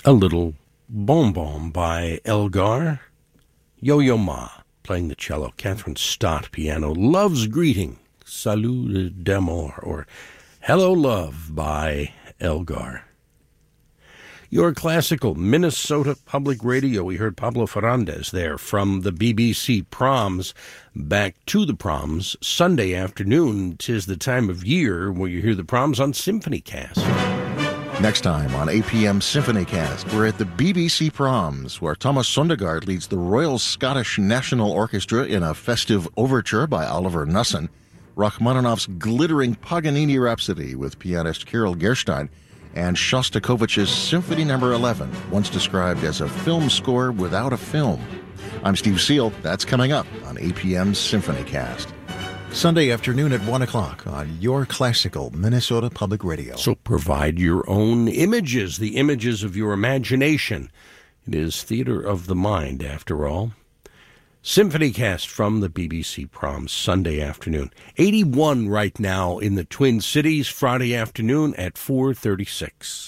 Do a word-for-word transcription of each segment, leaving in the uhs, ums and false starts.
A little Bon Bon by Elgar. Yo-Yo Ma playing the cello. Catherine Stott piano. Love's Greeting, Salut d'amour, or Hello Love by Elgar. Your classical Minnesota Public Radio. We heard Pablo Ferrandez there from the B B C Proms. Back to the Proms Sunday afternoon. 'Tis the time of year where you hear the Proms on SymphonyCast. Next time on A P M SymphonyCast, we're at the B B C Proms, where Thomas Sondergaard leads the Royal Scottish National Orchestra in a festive overture by Oliver Nussin, Rachmaninoff's glittering Paganini Rhapsody with pianist Kirill Gerstein, and Shostakovich's Symphony Number eleven, once described as a film score without a film. I'm Steve Seal. That's coming up on A P M SymphonyCast. Sunday afternoon at one o'clock on your classical Minnesota Public Radio. So provide your own images, the images of your imagination. It is theater of the mind, after all. SymphonyCast from the B B C Proms Sunday afternoon. eighty-one right now in the Twin Cities, Friday afternoon at four thirty-six.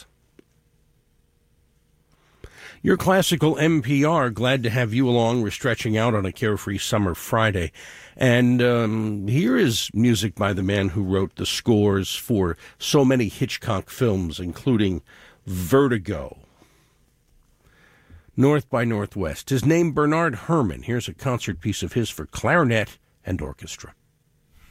Your classical N P R, glad to have you along. We're stretching out on a carefree summer Friday. And um, here is music by the man who wrote the scores for so many Hitchcock films, including Vertigo, North by Northwest. His name, Bernard Herrmann. Here's a concert piece of his for clarinet and orchestra.